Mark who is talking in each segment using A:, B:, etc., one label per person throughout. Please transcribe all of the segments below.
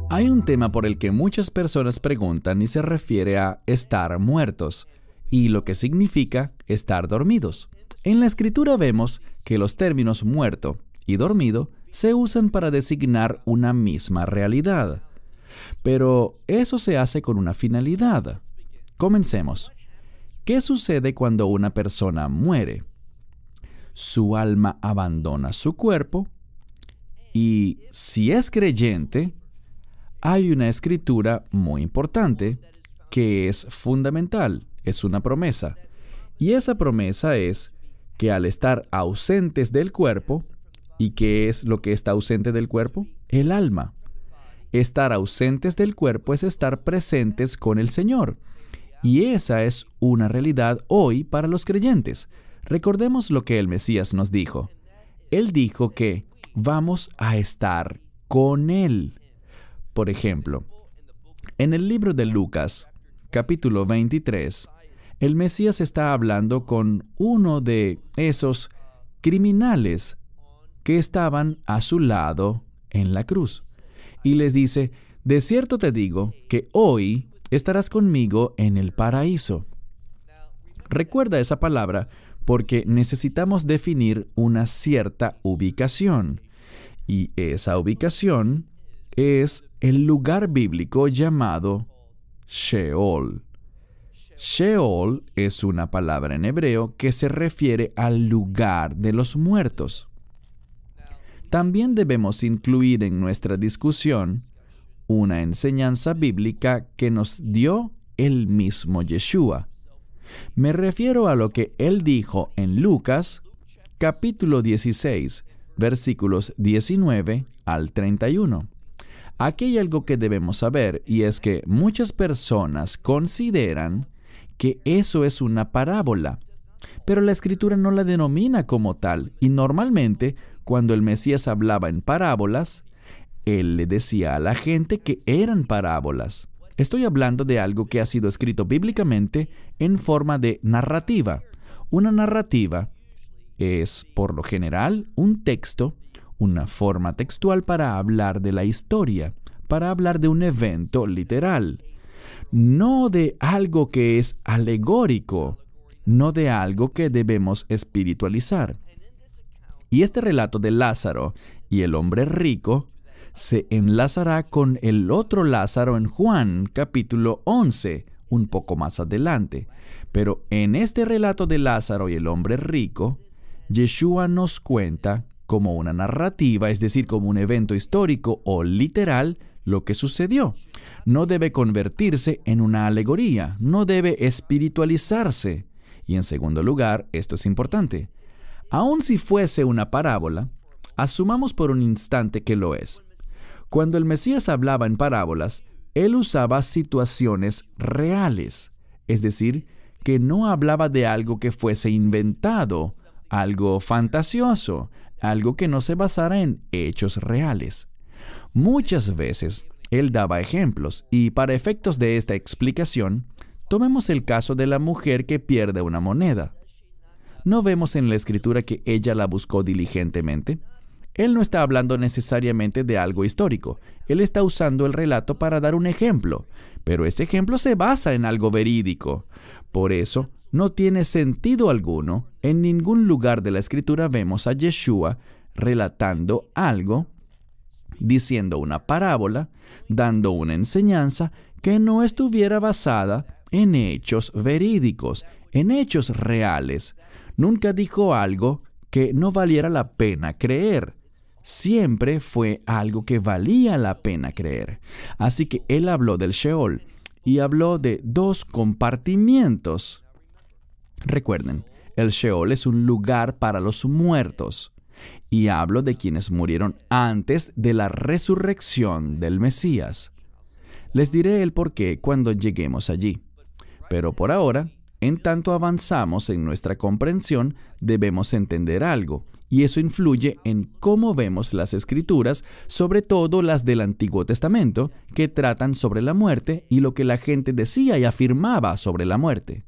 A: Hay un tema por el que muchas personas preguntan y se refiere a estar muertos y lo que significa estar dormidos. En la Escritura vemos que los términos muerto y dormido se usan para designar una misma realidad. Pero eso se hace con una finalidad. Comencemos. ¿Qué sucede cuando una persona muere? Su alma abandona su cuerpo y, si es creyente, hay una escritura muy importante que es fundamental, es una promesa. Y esa promesa es que al estar ausentes del cuerpo, ¿y qué es lo que está ausente del cuerpo? El alma. Estar ausentes del cuerpo es estar presentes con el Señor. Y esa es una realidad hoy para los creyentes. Recordemos lo que el Mesías nos dijo. Él dijo que vamos a estar con Él. Por ejemplo, en el libro de Lucas, capítulo 23, el Mesías está hablando con uno de esos criminales que estaban a su lado en la cruz. Y les dice, de cierto te digo que hoy estarás conmigo en el paraíso. Recuerda esa palabra porque necesitamos definir una cierta ubicación. Y esa ubicación es el lugar bíblico llamado Sheol. Sheol es una palabra en hebreo que se refiere al lugar de los muertos. También debemos incluir en nuestra discusión una enseñanza bíblica que nos dio el mismo Yeshua. Me refiero a lo que él dijo en Lucas, capítulo 16, versículos 19 al 31. Aquí hay algo que debemos saber, y es que muchas personas consideran que eso es una parábola, pero la Escritura no la denomina como tal, y normalmente, cuando el Mesías hablaba en parábolas, él le decía a la gente que eran parábolas. Estoy hablando de algo que ha sido escrito bíblicamente en forma de narrativa. Una narrativa es, por lo general, un texto, una forma textual para hablar de la historia, para hablar de un evento literal, no de algo que es alegórico, no de algo que debemos espiritualizar. Y este relato de Lázaro y el hombre rico se enlazará con el otro Lázaro en Juan, capítulo 11, un poco más adelante. Pero en este relato de Lázaro y el hombre rico, Yeshua nos cuenta como una narrativa, es decir, como un evento histórico o literal, lo que sucedió. No debe convertirse en una alegoría, no debe espiritualizarse. Y en segundo lugar, esto es importante, aun si fuese una parábola, asumamos por un instante que lo es. Cuando el Mesías hablaba en parábolas, él usaba situaciones reales, es decir, que no hablaba de algo que fuese inventado, algo fantasioso, algo que no se basara en hechos reales. Muchas veces, él daba ejemplos, y para efectos de esta explicación, tomemos el caso de la mujer que pierde una moneda. ¿No vemos en la Escritura que ella la buscó diligentemente? Él no está hablando necesariamente de algo histórico. Él está usando el relato para dar un ejemplo, pero ese ejemplo se basa en algo verídico. Por eso, no tiene sentido alguno. En ningún lugar de la Escritura vemos a Yeshua relatando algo, diciendo una parábola, dando una enseñanza que no estuviera basada en hechos verídicos, en hechos reales. Nunca dijo algo que no valiera la pena creer. Siempre fue algo que valía la pena creer. Así que él habló del Sheol y habló de dos compartimientos. Recuerden, el Sheol es un lugar para los muertos. Y hablo de quienes murieron antes de la resurrección del Mesías. Les diré el porqué cuando lleguemos allí. Pero por ahora, en tanto avanzamos en nuestra comprensión, debemos entender algo, y eso influye en cómo vemos las Escrituras, sobre todo las del Antiguo Testamento, que tratan sobre la muerte y lo que la gente decía y afirmaba sobre la muerte.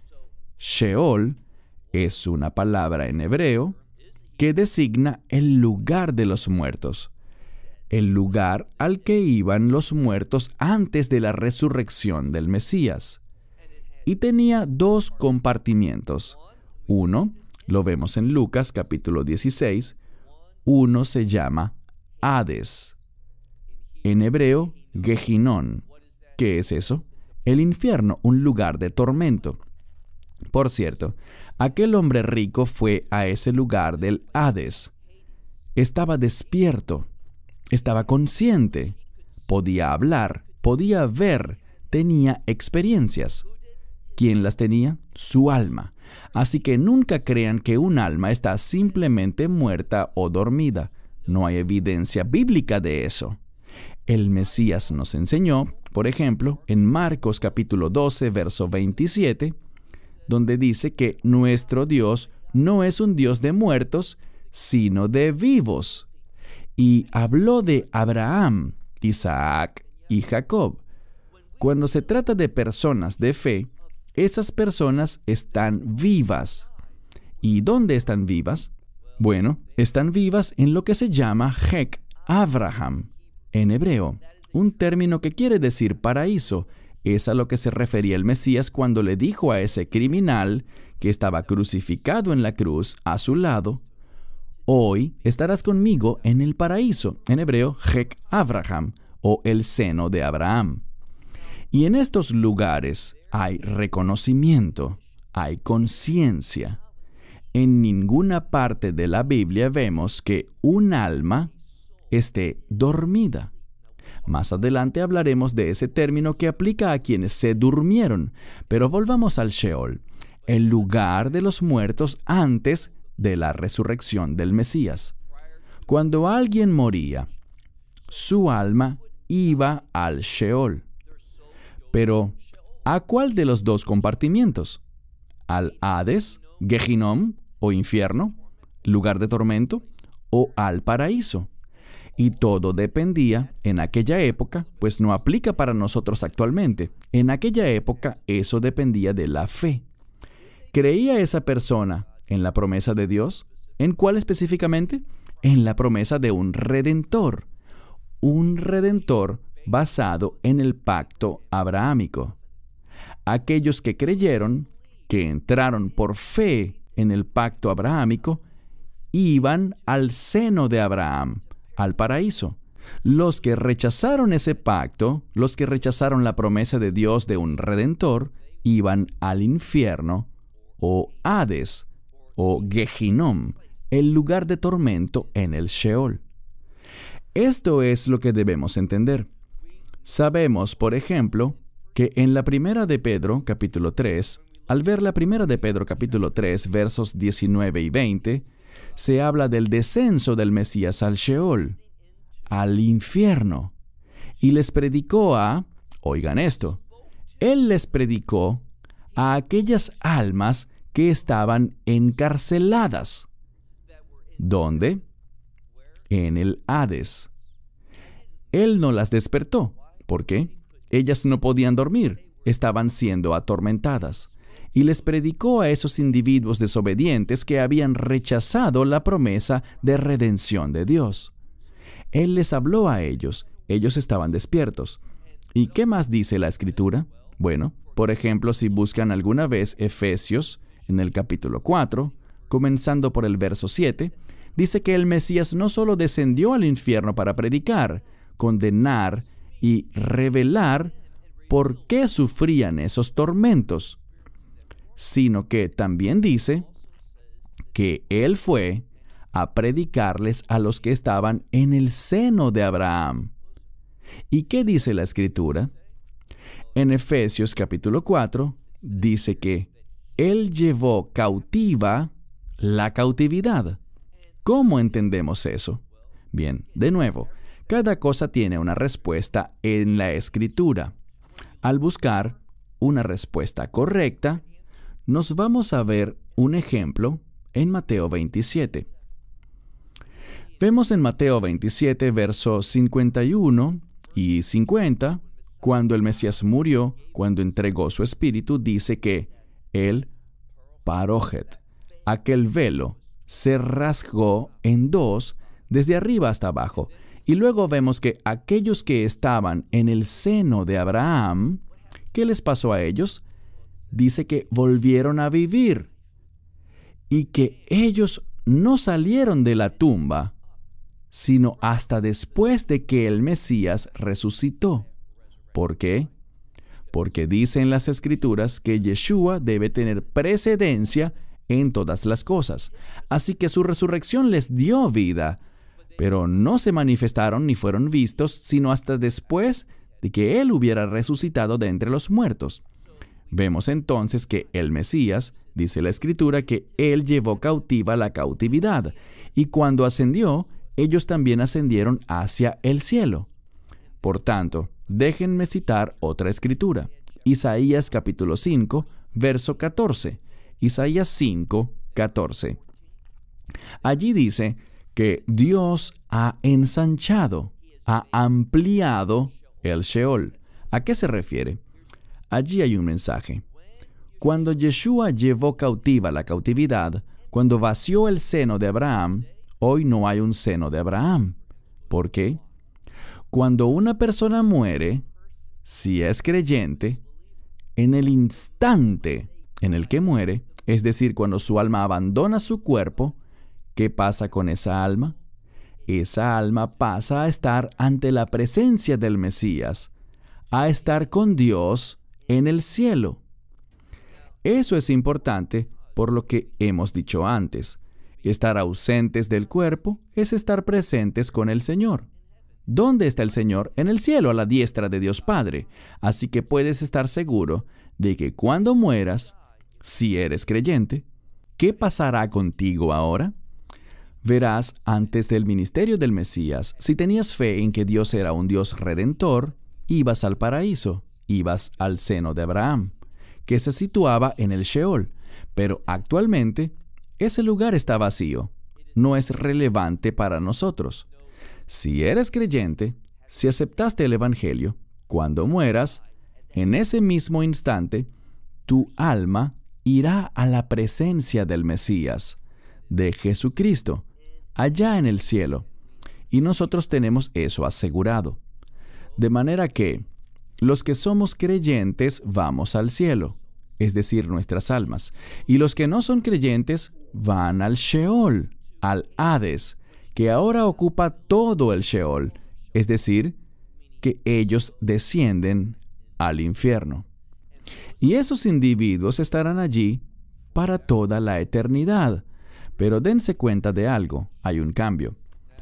A: Sheol es una palabra en hebreo que designa el lugar de los muertos. el lugar al que iban los muertos antes de la resurrección del Mesías. Y tenía 2 compartimientos. Uno, lo vemos en Lucas capítulo 16, uno se llama Hades. En hebreo, Gehinón. ¿Qué es eso? El infierno, un lugar de tormento. Por cierto, aquel hombre rico fue a ese lugar del Hades. Estaba despierto, estaba consciente, podía hablar, podía ver, tenía experiencias. ¿Quién las tenía? Su alma. Así que nunca crean que un alma está simplemente muerta o dormida. No hay evidencia bíblica de eso. El Mesías nos enseñó, por ejemplo, en Marcos capítulo 12, verso 27, donde dice que nuestro Dios no es un Dios de muertos, sino de vivos. Y habló de Abraham, Isaac y Jacob. Cuando se trata de personas de fe, esas personas están vivas. ¿Y dónde están vivas? Bueno, están vivas en lo que se llama Hek Abraham, en hebreo, un término que quiere decir paraíso. Es a lo que se refería el Mesías cuando le dijo a ese criminal que estaba crucificado en la cruz a su lado: hoy estarás conmigo en el paraíso, en hebreo, Hek Abraham, o el seno de Abraham. Y en estos lugares hay reconocimiento, hay conciencia. En ninguna parte de la Biblia vemos que un alma esté dormida. Más adelante hablaremos de ese término que aplica a quienes se durmieron, pero volvamos al Sheol, el lugar de los muertos antes de la resurrección del Mesías. Cuando alguien moría, su alma iba al Sheol. Pero, ¿a cuál de los 2 compartimientos? ¿Al Hades, Gehinnom o infierno, lugar de tormento, o al paraíso? Y todo dependía en aquella época, pues no aplica para nosotros actualmente. En aquella época eso dependía de la fe. ¿Creía esa persona en la promesa de Dios? ¿En cuál específicamente? En la promesa de un redentor. Un redentor basado en el pacto abrahámico. Aquellos que creyeron, que entraron por fe en el pacto abrahámico, iban al seno de Abraham, al paraíso. Los que rechazaron ese pacto, los que rechazaron la promesa de Dios de un redentor, iban al infierno, o Hades, o Gehinnom, el lugar de tormento en el Sheol. Esto es lo que debemos entender. Sabemos, por ejemplo, que en la primera de Pedro, capítulo 3, al ver la primera de Pedro, capítulo 3, versos 19 y 20, se habla del descenso del Mesías al Sheol, al infierno, y les predicó oigan esto, Él les predicó a aquellas almas que estaban encarceladas. ¿Dónde? En el Hades. Él no las despertó. ¿Por qué? Ellas no podían dormir, estaban siendo atormentadas. Y les predicó a esos individuos desobedientes que habían rechazado la promesa de redención de Dios. Él les habló a ellos, ellos estaban despiertos. ¿Y qué más dice la Escritura? Bueno, por ejemplo, si buscan alguna vez Efesios, en el capítulo 4, comenzando por el verso 7, dice que el Mesías no solo descendió al infierno para predicar, condenar y revelar por qué sufrían esos tormentos, sino que también dice que Él fue a predicarles a los que estaban en el seno de Abraham. ¿Y qué dice la Escritura? En Efesios capítulo 4 dice que Él llevó cautiva la cautividad. ¿Cómo entendemos eso? Bien, de nuevo, cada cosa tiene una respuesta en la Escritura. Al buscar una respuesta correcta, nos vamos a ver un ejemplo en Mateo 27. Vemos en Mateo 27, versos 51 y 50, cuando el Mesías murió, cuando entregó su espíritu, dice que el parójet, aquel velo, se rasgó en 2 desde arriba hasta abajo, Y luego vemos que aquellos que estaban en el seno de Abraham, ¿qué les pasó a ellos? Dice que volvieron a vivir y que ellos no salieron de la tumba, sino hasta después de que el Mesías resucitó. ¿Por qué? Porque dicen las Escrituras que Yeshua debe tener precedencia en todas las cosas. Así que su resurrección les dio vida, pero no se manifestaron ni fueron vistos, sino hasta después de que Él hubiera resucitado de entre los muertos. Vemos entonces que el Mesías, dice la Escritura, que Él llevó cautiva la cautividad, y cuando ascendió, ellos también ascendieron hacia el cielo. Por tanto, déjenme citar otra Escritura. Isaías capítulo 5, verso 14. Isaías 5, 14. Allí dice que Dios ha ensanchado, ha ampliado el Sheol. ¿A qué se refiere? Allí hay un mensaje. Cuando Yeshua llevó cautiva la cautividad, cuando vació el seno de Abraham, hoy no hay un seno de Abraham. ¿Por qué? Cuando una persona muere, si es creyente, en el instante en el que muere, es decir, cuando su alma abandona su cuerpo, ¿qué pasa con esa alma? Esa alma pasa a estar ante la presencia del Mesías, a estar con Dios en el cielo. Eso es importante por lo que hemos dicho antes. Estar ausentes del cuerpo es estar presentes con el Señor. ¿Dónde está el Señor? En el cielo, a la diestra de Dios Padre. Así que puedes estar seguro de que cuando mueras, si eres creyente, ¿qué pasará contigo ahora? Verás, antes del ministerio del Mesías, si tenías fe en que Dios era un Dios redentor, ibas al paraíso, ibas al seno de Abraham, que se situaba en el Sheol. Pero actualmente, ese lugar está vacío. No es relevante para nosotros. Si eres creyente, si aceptaste el Evangelio, cuando mueras, en ese mismo instante, tu alma irá a la presencia del Mesías, de Jesucristo, allá en el cielo. Y nosotros tenemos eso asegurado. De manera que los que somos creyentes vamos al cielo, es decir, nuestras almas. Y los que no son creyentes van al Sheol, al Hades, que ahora ocupa todo el Sheol, es decir, que ellos descienden al infierno. Y esos individuos estarán allí para toda la eternidad. Pero dense cuenta de algo, hay un cambio.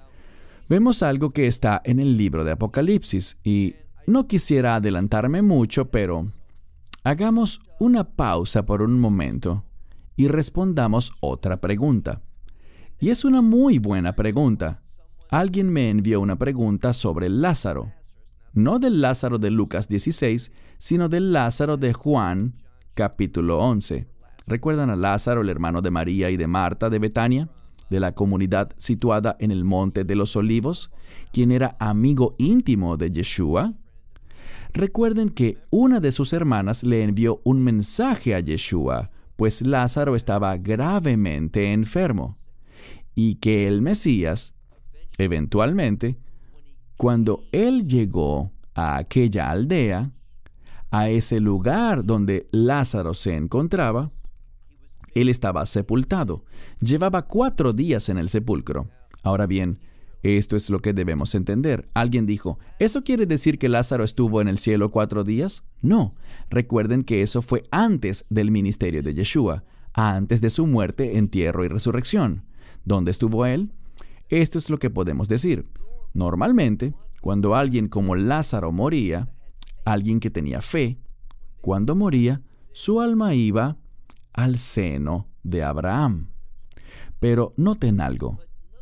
A: Vemos algo que está en el libro de Apocalipsis, y no quisiera adelantarme mucho, pero hagamos una pausa por un momento y respondamos otra pregunta. Y es una muy buena pregunta. Alguien me envió una pregunta sobre Lázaro. No del Lázaro de Lucas 16, sino del Lázaro de Juan, capítulo 11. ¿Recuerdan a Lázaro, el hermano de María y de Marta de Betania, de la comunidad situada en el Monte de los Olivos, quien era amigo íntimo de Yeshua? Recuerden que una de sus hermanas le envió un mensaje a Yeshua, pues Lázaro estaba gravemente enfermo, y que el Mesías, eventualmente, cuando él llegó a aquella aldea, a ese lugar donde Lázaro se encontraba, él estaba sepultado. Llevaba 4 días en el sepulcro. Ahora bien, esto es lo que debemos entender. Alguien dijo, ¿eso quiere decir que Lázaro estuvo en el cielo 4 días? No. Recuerden que eso fue antes del ministerio de Yeshua, antes de su muerte, entierro y resurrección. ¿Dónde estuvo él? Esto es lo que podemos decir. Normalmente, cuando alguien como Lázaro moría, alguien que tenía fe, cuando moría, su alma iba al seno de Abraham. Pero noten algo.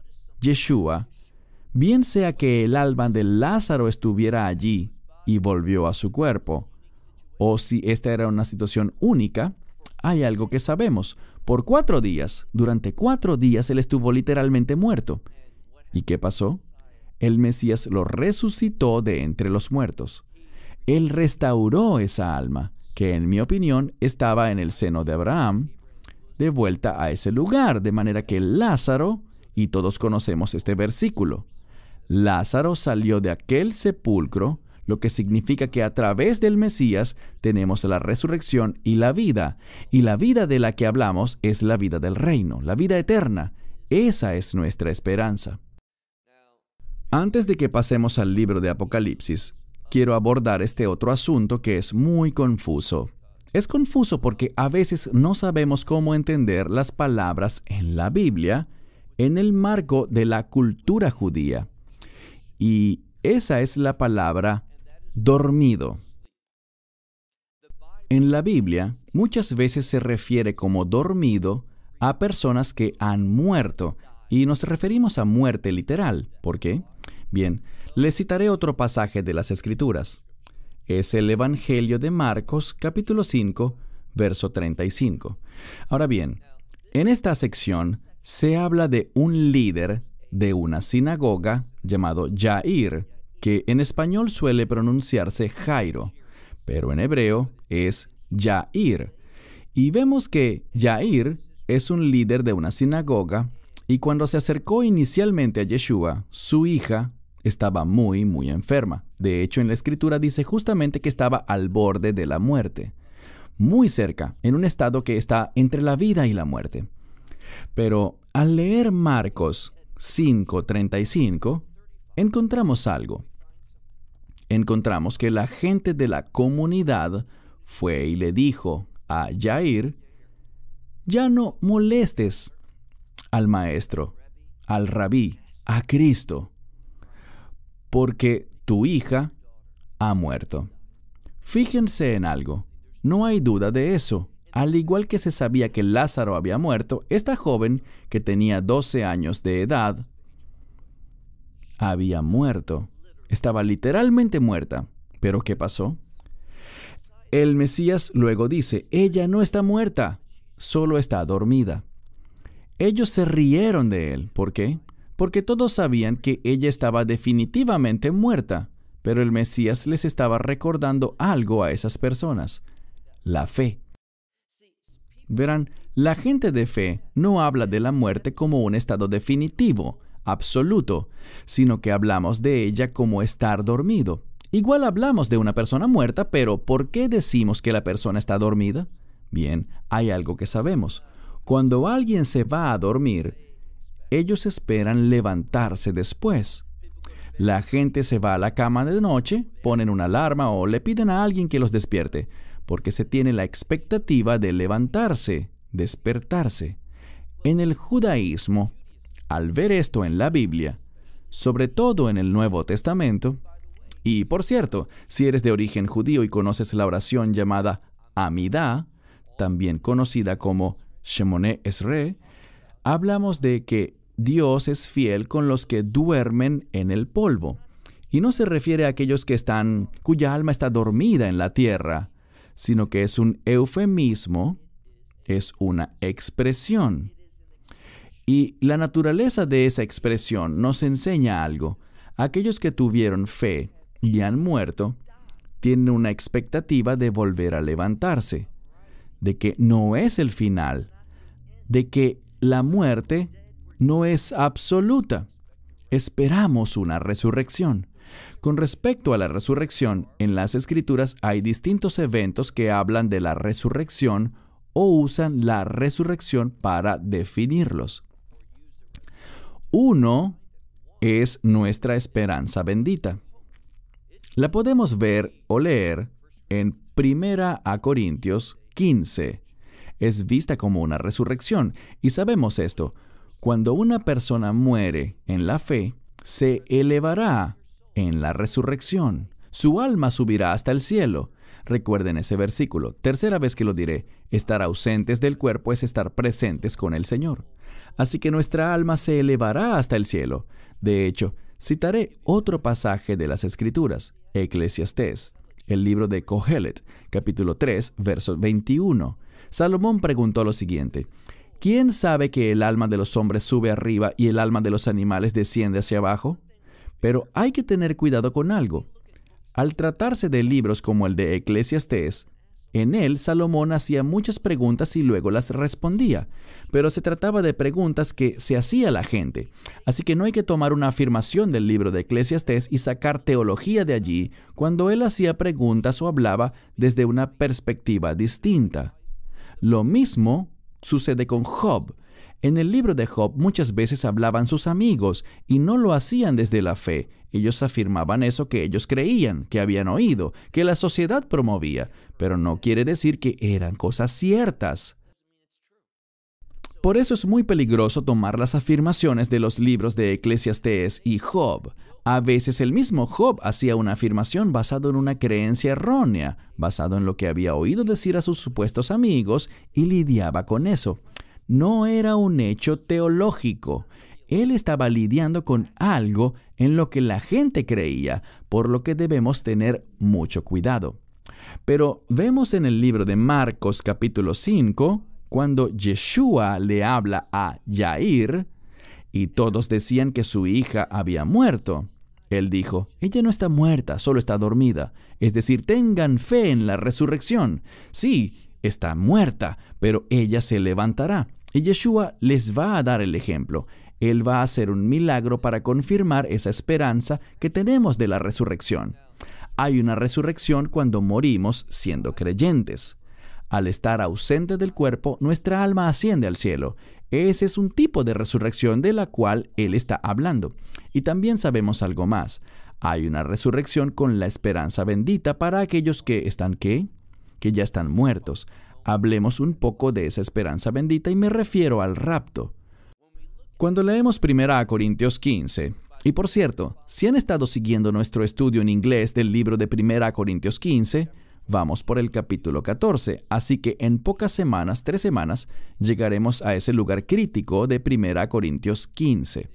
A: Yeshua, bien sea que el alma de Lázaro estuviera allí y volvió a su cuerpo, o si esta era una situación única, hay algo que sabemos. Por 4 días, durante 4 días, él estuvo literalmente muerto. ¿Y qué pasó? El Mesías lo resucitó de entre los muertos. Él restauró esa alma, que en mi opinión estaba en el seno de Abraham, de vuelta a ese lugar, de manera que Lázaro, y todos conocemos este versículo, Lázaro salió de aquel sepulcro, lo que significa que a través del Mesías tenemos la resurrección y la vida de la que hablamos es la vida del reino, la vida eterna. Esa es nuestra esperanza. Antes de que pasemos al libro de Apocalipsis, quiero abordar este otro asunto que es muy confuso. Es confuso porque a veces no sabemos cómo entender las palabras en la Biblia en el marco de la cultura judía. Y esa es la palabra dormido. En la Biblia, muchas veces se refiere como dormido a personas que han muerto, y nos referimos a muerte literal. ¿Por qué? Bien, les citaré otro pasaje de las Escrituras. Es el Evangelio de Marcos, capítulo 5, verso 35. Ahora bien, en esta sección se habla de un líder de una sinagoga llamado Jair, que en español suele pronunciarse Jairo, pero en hebreo es Jair. Y vemos que Jair es un líder de una sinagoga, y cuando se acercó inicialmente a Yeshua, su hija estaba muy enferma. De hecho, en la Escritura dice justamente que estaba al borde de la muerte, muy cerca, en un estado que está entre la vida y la muerte. Pero al leer Marcos 5:35, encontramos algo. Encontramos que la gente de la comunidad fue y le dijo a Jair: ya no molestes al maestro, al rabí, a Cristo, porque tu hija ha muerto. Fíjense en algo, no hay duda de eso. Al igual que se sabía que Lázaro había muerto, esta joven, que tenía 12 años de edad, había muerto. Estaba literalmente muerta. ¿Pero qué pasó? El Mesías luego dice: ella no está muerta, solo está dormida. Ellos se rieron de él. ¿Por qué? Porque todos sabían que ella estaba definitivamente muerta, pero el Mesías les estaba recordando algo a esas personas: la fe. Verán, la gente de fe no habla de la muerte como un estado definitivo, absoluto, sino que hablamos de ella como estar dormido. Igual hablamos de una persona muerta, pero ¿por qué decimos que la persona está dormida? Bien, hay algo que sabemos. Cuando alguien se va a dormir, ellos esperan levantarse después. La gente se va a la cama de noche, ponen una alarma o le piden a alguien que los despierte, porque se tiene la expectativa de levantarse, despertarse. En el judaísmo, al ver esto en la Biblia, sobre todo en el Nuevo Testamento, y por cierto, si eres de origen judío y conoces la oración llamada Amidá, también conocida como Shemoneh Esrei, hablamos de que Dios es fiel con los que duermen en el polvo. Y no se refiere a aquellos cuya alma está dormida en la tierra, sino que es un eufemismo, es una expresión. Y la naturaleza de esa expresión nos enseña algo. Aquellos que tuvieron fe y han muerto, tienen una expectativa de volver a levantarse, de que no es el final, de que la muerte no es absoluta. Esperamos una resurrección. Con respecto a la resurrección, en las Escrituras hay distintos eventos que hablan de la resurrección o usan la resurrección para definirlos. Uno es nuestra esperanza bendita. La podemos ver o leer en 1 Corintios 15. Es vista como una resurrección, y sabemos esto. Cuando una persona muere en la fe, se elevará en la resurrección. Su alma subirá hasta el cielo. Recuerden ese versículo. Tercera vez que lo diré. Estar ausentes del cuerpo es estar presentes con el Señor. Así que nuestra alma se elevará hasta el cielo. De hecho, citaré otro pasaje de las Escrituras, Eclesiastés, el libro de Cohelet, capítulo 3, verso 21. Salomón preguntó lo siguiente: ¿quién sabe que el alma de los hombres sube arriba y el alma de los animales desciende hacia abajo? Pero hay que tener cuidado con algo. Al tratarse de libros como el de Eclesiastés, En él, Salomón hacía muchas preguntas y luego las respondía, pero se trataba de preguntas que se hacía la gente. Así que no hay que tomar una afirmación del libro de Eclesiastés y sacar teología de allí cuando él hacía preguntas o hablaba desde una perspectiva distinta. Lo mismo sucede con Job. En el libro de Job muchas veces hablaban sus amigos y no lo hacían desde la fe. Ellos afirmaban eso que ellos creían, que habían oído, que la sociedad promovía, pero no quiere decir que eran cosas ciertas. Por eso es muy peligroso tomar las afirmaciones de los libros de Eclesiastés y Job. A veces el mismo Job hacía una afirmación basado en una creencia errónea, basado en lo que había oído decir a sus supuestos amigos y lidiaba con eso. No era un hecho teológico. Él estaba lidiando con algo en lo que la gente creía, por lo que debemos tener mucho cuidado. Pero vemos en el libro de Marcos capítulo 5, cuando Yeshua le habla a Jair, y todos decían que su hija había muerto. Él dijo, ella no está muerta, solo está dormida. Es decir, tengan fe en la resurrección. Sí, está muerta, pero ella se levantará. Y Yeshua les va a dar el ejemplo. Él va a hacer un milagro para confirmar esa esperanza que tenemos de la resurrección. Hay una resurrección cuando morimos siendo creyentes. Al estar ausente del cuerpo, nuestra alma asciende al cielo. Ese es un tipo de resurrección de la cual Él está hablando. Y también sabemos algo más. Hay una resurrección con la esperanza bendita para aquellos que están, ¿qué? Que ya están muertos. Hablemos un poco de esa esperanza bendita y me refiero al rapto. Cuando leemos 1 Corintios 15, y por cierto, si han estado siguiendo nuestro estudio en inglés del libro de 1 Corintios 15, vamos por el capítulo 14, así que en pocas semanas, 3 semanas, llegaremos a ese lugar crítico de 1 Corintios 15.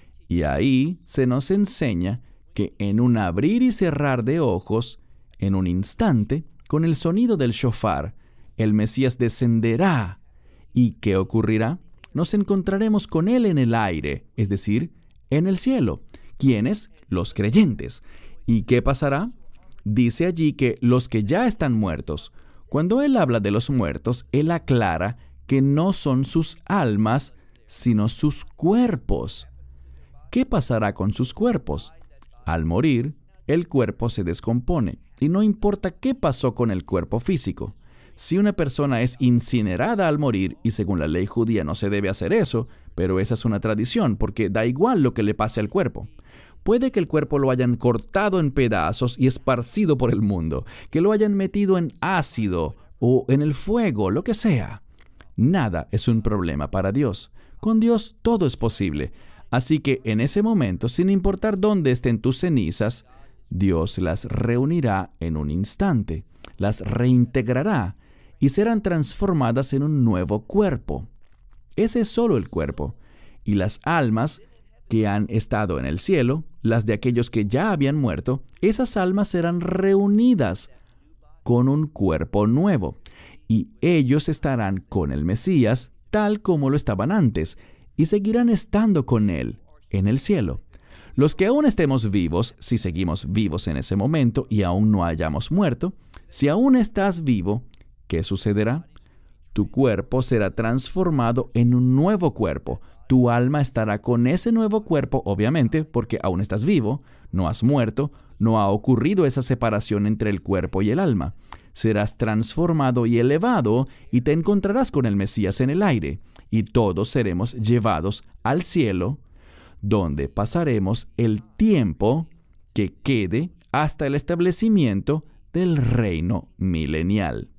A: Y ahí se nos enseña que en un abrir y cerrar de ojos, en un instante, con el sonido del shofar, el Mesías descenderá. ¿Y qué ocurrirá? Nos encontraremos con Él en el aire, es decir, en el cielo. ¿Quiénes? Los creyentes. ¿Y qué pasará? Dice allí que los que ya están muertos. Cuando Él habla de los muertos, Él aclara que no son sus almas, sino sus cuerpos. ¿Qué pasará con sus cuerpos? Al morir, el cuerpo se descompone, y no importa qué pasó con el cuerpo físico. Si una persona es incinerada al morir, y según la ley judía no se debe hacer eso, pero esa es una tradición, porque da igual lo que le pase al cuerpo. Puede que el cuerpo lo hayan cortado en pedazos y esparcido por el mundo, que lo hayan metido en ácido o en el fuego, lo que sea. Nada es un problema para Dios. Con Dios todo es posible. Así que en ese momento, sin importar dónde estén tus cenizas, Dios las reunirá en un instante, las reintegrará y serán transformadas en un nuevo cuerpo. Ese es solo el cuerpo. Y las almas que han estado en el cielo, las de aquellos que ya habían muerto, esas almas serán reunidas con un cuerpo nuevo. Y ellos estarán con el Mesías tal como lo estaban antes, y seguirán estando con Él en el cielo. Los que aún estemos vivos, si seguimos vivos en ese momento y aún no hayamos muerto, si aún estás vivo, ¿qué sucederá? Tu cuerpo será transformado en un nuevo cuerpo. Tu alma estará con ese nuevo cuerpo, obviamente, porque aún estás vivo, no has muerto, no ha ocurrido esa separación entre el cuerpo y el alma. Serás transformado y elevado y te encontrarás con el Mesías en el aire, y todos seremos llevados al cielo, donde pasaremos el tiempo que quede hasta el establecimiento del reino milenial.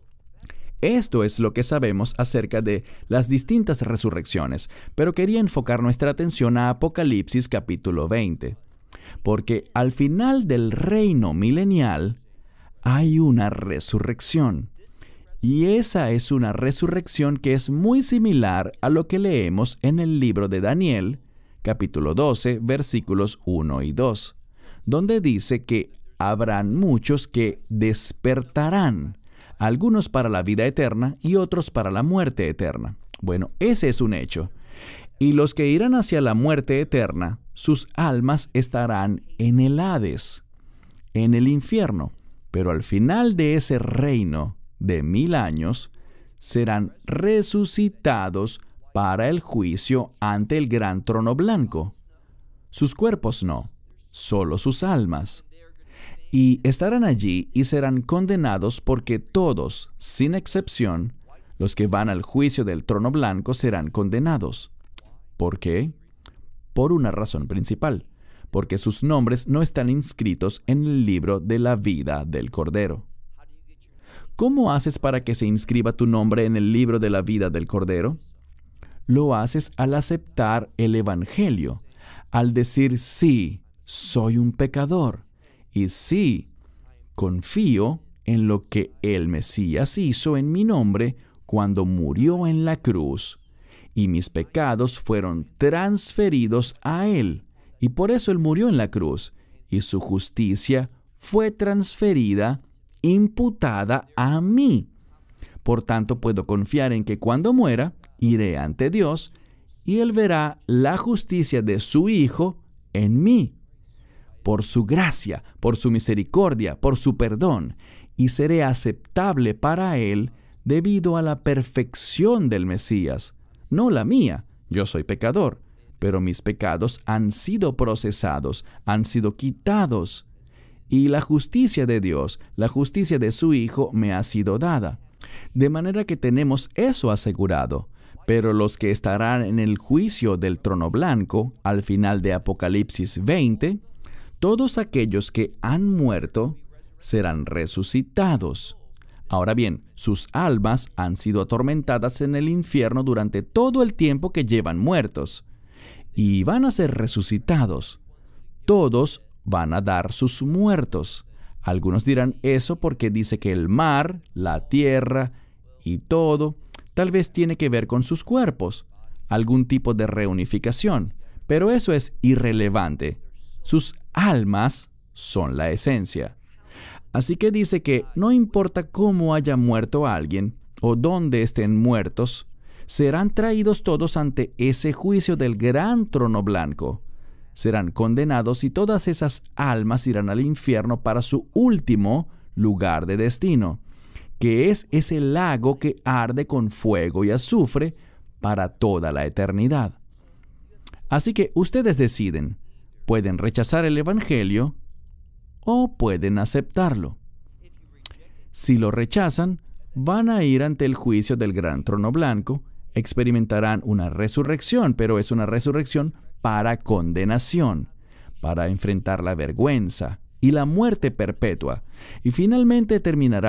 A: Esto es lo que sabemos acerca de las distintas resurrecciones, pero quería enfocar nuestra atención a Apocalipsis capítulo 20, porque al final del reino milenial hay una resurrección, y esa es una resurrección que es muy similar a lo que leemos en el libro de Daniel, capítulo 12, versículos 1 y 2, donde dice que habrán muchos que despertarán, algunos para la vida eterna y otros para la muerte eterna. Bueno, ese es un hecho. Y los que irán hacia la muerte eterna, sus almas estarán en el Hades, en el infierno. Pero al final de ese reino de 1000 años, serán resucitados para el juicio ante el gran trono blanco. Sus cuerpos no, solo sus almas. Y estarán allí y serán condenados porque todos, sin excepción, los que van al juicio del trono blanco serán condenados. ¿Por qué? Por una razón principal, porque sus nombres no están inscritos en el libro de la vida del Cordero. ¿Cómo haces para que se inscriba tu nombre en el libro de la vida del Cordero? Lo haces al aceptar el Evangelio, al decir sí, soy un pecador, y sí, confío en lo que el Mesías hizo en mi nombre cuando murió en la cruz, y mis pecados fueron transferidos a Él, y por eso Él murió en la cruz, y su justicia fue transferida, imputada a mí. Por tanto, puedo confiar en que cuando muera, iré ante Dios, y Él verá la justicia de su Hijo en mí, por su gracia, por su misericordia, por su perdón, y seré aceptable para Él debido a la perfección del Mesías. No la mía, yo soy pecador, pero mis pecados han sido procesados, han sido quitados, y la justicia de Dios, la justicia de su Hijo me ha sido dada. De manera que tenemos eso asegurado. Pero los que estarán en el juicio del trono blanco, al final de Apocalipsis 20, todos aquellos que han muerto serán resucitados. Ahora bien, sus almas han sido atormentadas en el infierno durante todo el tiempo que llevan muertos, y van a ser resucitados. Todos van a dar sus muertos. Algunos dirán eso porque dice que el mar, la tierra y todo tal vez tiene que ver con sus cuerpos, algún tipo de reunificación, pero eso es irrelevante. Sus almas son la esencia. Así que dice que no importa cómo haya muerto alguien o dónde estén muertos, serán traídos todos ante ese juicio del gran trono blanco. Serán condenados y todas esas almas irán al infierno para su último lugar de destino, que es ese lago que arde con fuego y azufre para toda la eternidad. Así que ustedes deciden, pueden rechazar el Evangelio o pueden aceptarlo. Si lo rechazan, van a ir ante el juicio del gran trono blanco, experimentarán una resurrección, pero es una resurrección para condenación, para enfrentar la vergüenza y la muerte perpetua, y finalmente terminará